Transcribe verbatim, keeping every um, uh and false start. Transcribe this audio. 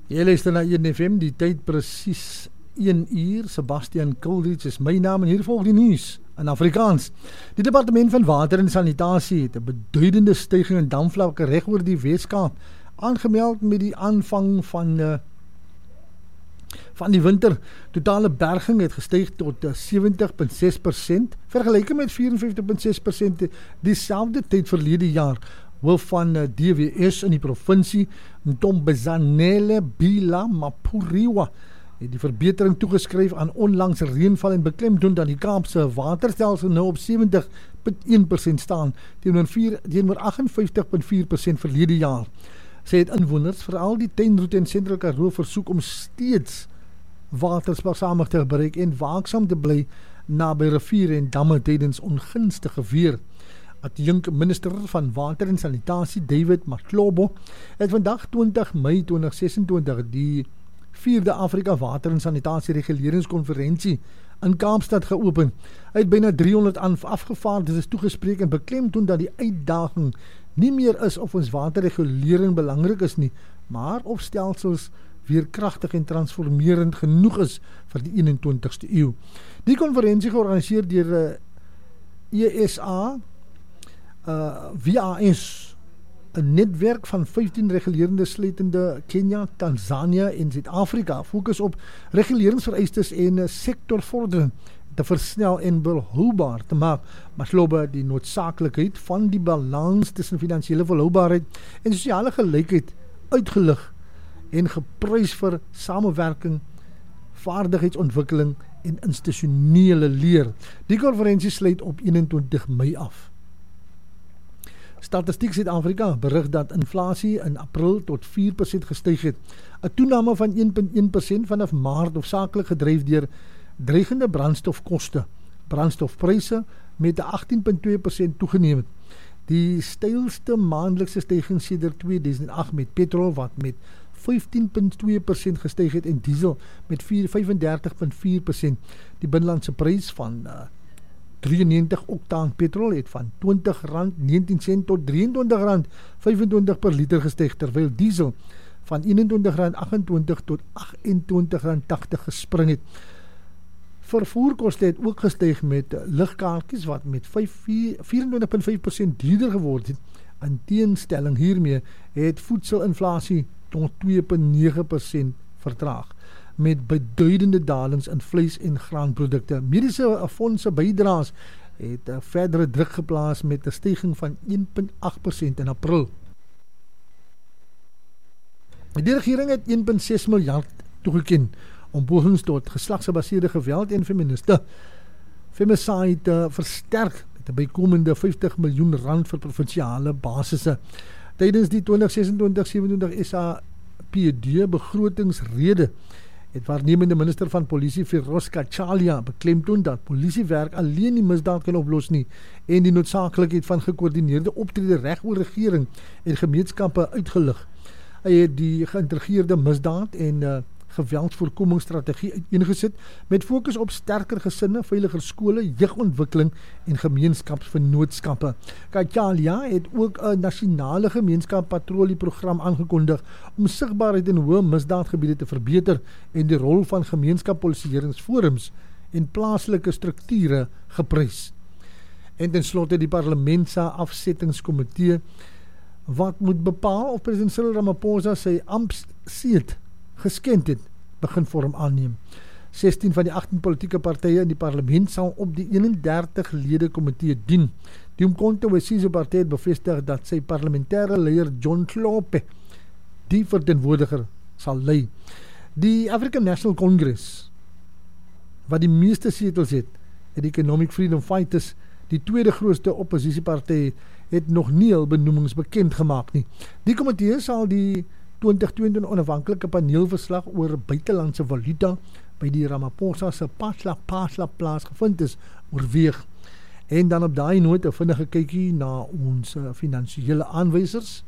Jy luister na een F M, die tyd presies een uur. Sebastian Kuldrich is my naam en hier volg die nuus in Afrikaans. Die Departement van Water en Sanitasie het 'n beduidende styging in damvlakke reg oor die Weskaap aangemeld met die aanvang van uh, van die winter. Totale berging het gestyg tot uh, sewentig komma ses persent, vergelyk met vyf en vyftig komma ses persent dieselfde tyd verlede jaar. Hoof van uh, D W S in die provinsie, Ntombazanele Bila Mapuriwa, het die verbetering toegeskryf aan onlangs reënval en beklemtoon dat die Kaapse waterstelsel nou op sewentig komma een persent staan, teenoor agt en vyftig komma vier persent verlede jaar. Sy het inwoners, veral die Tuinroete en Sentraal Karoo, versoek om steeds waterspaarsamig te gebruik en waaksaam te bly naby riviere en damme tydens ongunstige weer. Adjunk Minister van Water en Sanitasie, David Matlobo, het vandag twintig Mei tweeduisend ses en twintig die vierde Afrika Water en Sanitasie Reguleringskonferensie in Kaapstad geopen. Hy het byna driehonderd afgevaardigdes is toegespreek en beklemtoon dat die uitdaging nie meer is of ons waterregulering belangrik is nie, maar of stelsels weerkragtig en transformerend genoeg is vir die eenentwintigste eeu. Die konferensie georganiseer deur uh, E S A, uh, V A S, 'n netwerk van vyftien regulerende sluitende Kenia, Tanzania en Suid-Afrika, fokus op reguleringsvereistes en uh, sektorvordering te versnel en volhoubaar te maak. Maslobe die noodsaaklikheid van die balans tussen finansiële volhoubaarheid en sosiale gelykheid uitgelig en geprys vir samewerking, vaardigheidsontwikkeling en institusionele leer. Die konferensie sluit op eenentwintig Mei af. Statistiek Suid-Afrika berig dat inflasie in April tot vier persent gestyg het. 'n Toename van een komma een persent vanaf Maart hoofsaaklik gedryf deur dreigende brandstofkoste. Brandstofpryse met 'n agtien komma twee persent toegeneem het. Die stylste maandelikse stygings sedert twee duisend agt met petrol wat met vyftien komma twee persent gestyg het en diesel met vyfendertig komma vier persent. Die binnelandse prys van uh, drieënnegentig oktaan petrol het van twintig rand negentien sent tot drieëntwintig rand vyfentwintig per liter gestyg, terwyl diesel van eenentwintig rand agt-en-twintig tot agt-en-twintig rand tagtig gespring het. Vervoerkoste het ook gestyg met lugkaartjies wat met vyfentwintig komma vyf persent duurder geword het. In teenstelling hiermee het voedselinflasie tot twee komma nege persent vertraag, met beduidende dalings in vleis en graanprodukte. Mediese fondse bydraes het verdere druk geplaas met 'n styging van een komma agt persent in April. Die regering het een komma ses miljard toegeken om pogings tot geslagsgebaseerde geweld en feministe femicide te versterk met 'n bykomende vyftig miljoen rand vir provinsiale basisse. Tydens die twintig sesentwintig sewenentwintig S A P D begrotingsrede het waarnemende minister van polisie Feroz Kachalia beklemtoon dat polisiewerk alleen nie misdaad kan oplos nie en die noodsaaklikheid van gekoördineerde optrede reg oor regering en gemeenskappe uitgelig. Hy het die geïntegreerde misdaad en uh, geweldsvoorkomingsstrategie uiteengesit met fokus op sterker gesinne, veiliger skole, jeugontwikkeling en gemeenskapsvennootskappe. Kachalia het ook 'n nasionale gemeenskappatrolieprogram aangekondig om sigbaarheid in hoë misdaadgebiede te verbeter en die rol van gemeenskapspolisieeringsforums en plaaslike strukture geprys. En ten slotte die parlement se afsettingskomitee wat moet bepaal of president Cyril Ramaphosa sy amptseat geskend het, begin vorm aanneem. sestien van die agttien politieke partye in die parlement sal op die eenendertig lede komitee dien. Die Umkhonto we Sizwe party het bevestig dat sy parlementêre leier John Hlophe die verteenwoordiger sal lei. Die African National Congress, wat die meeste setels het, het die Economic Freedom Fighters, die tweede grootste oppositieparty, het nog nie hul benoemings bekend gemaak nie. Die komitee sal die twintig tweeëntwintig onafhanklike paneelverslag oor buitelandse valuta by die Ramaphosa se Pasla Pasla plaas gevind is, oorweeg. En dan op daai noot 'n vinnige kykie na ons finansiële aanwysers.